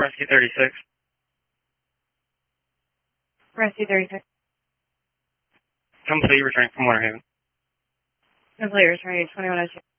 Rescue 36. Rescue 36. Complete returning from Winter Haven. Complete returning 2102.